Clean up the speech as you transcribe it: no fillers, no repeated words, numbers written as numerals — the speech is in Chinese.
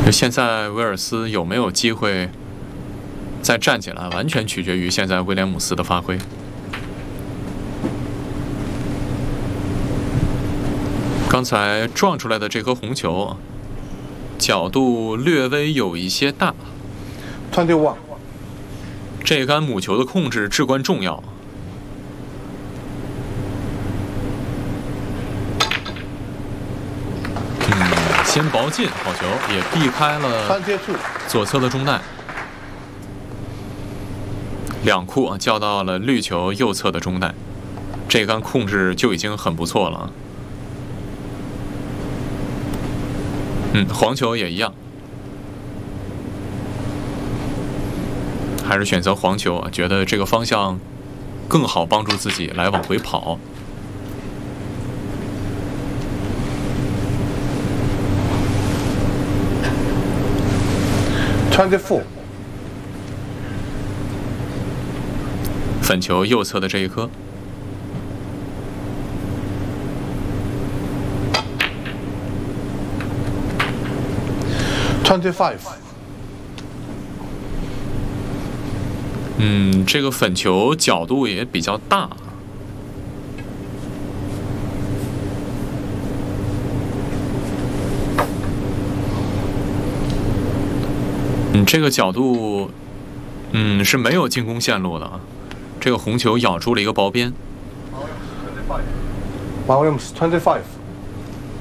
现在威尔斯有没有机会再站起来，完全取决于现在威廉姆斯的发挥。刚才撞出来的这颗红球，角度略微有一些大。 21。 这杆母球的控制至关重要。先薄进，好球，也避开了左侧的中袋。两库啊，叫到了绿球右侧的中袋，这杆控制就已经很不错了。黄球也一样，还是选择黄球啊，觉得这个方向更好帮助自己来往回跑。 24。 粉球右侧的这一颗。 25。 这个粉球角度也比较大。这个角度，是没有进攻线路的。这个红球咬住了一个薄边。 Williams 25。